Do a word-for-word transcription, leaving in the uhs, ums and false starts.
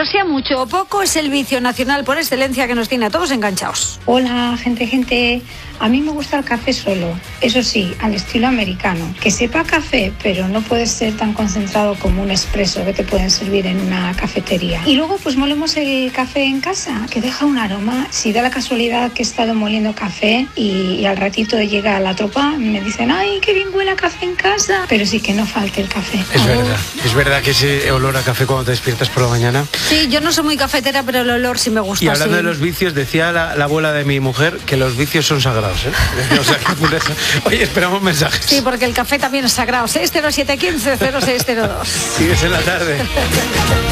Pero sea mucho o poco, es el vicio nacional por excelencia que nos tiene a todos enganchados. Hola, gente, gente. A mí me gusta el café solo, eso sí, al estilo americano. Que sepa café, pero no puede ser tan concentrado como un espresso que te pueden servir en una cafetería. Y luego pues molemos el café en casa, que deja un aroma. Si da la casualidad que he estado moliendo café y, y al ratito llega la tropa, me dicen, ay, qué bien huele a café en casa. Pero sí que no falte el café. Es verdad, es verdad que ese olor a café cuando te despiertas por la mañana. Sí, yo no soy muy cafetera, pero el olor sí me gusta. Y hablando sí. de los vicios, decía la, la abuela de mi mujer que los vicios son sagrados, ¿eh? O sea, que, oye, esperamos mensajes. Sí, porque el café también es sagrado. seis cero siete uno cinco cero seis cero dos. Sigues en la tarde.